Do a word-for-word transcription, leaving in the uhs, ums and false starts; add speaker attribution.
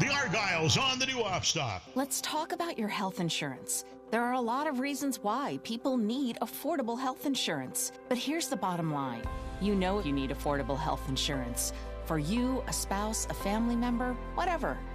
Speaker 1: The Argyles on the new Off Stop.
Speaker 2: Let's talk about your health insurance. There are a lot of reasons why people need affordable health insurance. But here's the bottom line. You know you need affordable health insurance. For you, a spouse, a family member, whatever.